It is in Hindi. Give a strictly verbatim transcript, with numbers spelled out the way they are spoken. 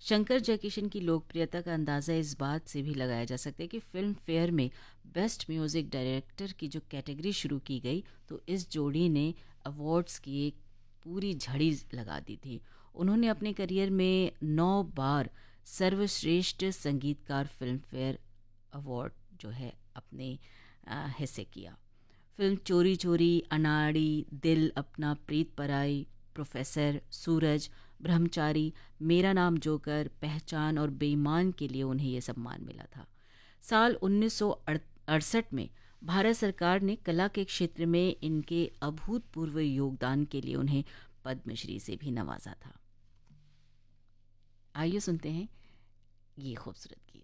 शंकर जयकिशन की लोकप्रियता का अंदाज़ा इस बात से भी लगाया जा सकता है कि फिल्म फेयर में बेस्ट म्यूज़िक डायरेक्टर की जो कैटेगरी शुरू की गई, तो इस जोड़ी ने अवार्ड्स की एक पूरी झड़ी लगा दी थी। उन्होंने अपने करियर में नौ बार सर्वश्रेष्ठ संगीतकार फिल्म फेयर अवार्ड जो है अपने अ, हिस्से किया। फिल्म चोरी चोरी, अनाड़ी, दिल अपना, प्रीत पराई, प्रोफेसर, सूरज, ब्रह्मचारी, मेरा नाम जोकर, पहचान और बेईमान के लिए उन्हें यह सम्मान मिला था। साल उन्नीस सौ अड़सठ में भारत सरकार ने कला के क्षेत्र में इनके अभूतपूर्व योगदान के लिए उन्हें पद्मश्री से भी नवाजा था। आइए सुनते हैं ये खूबसूरत गीत।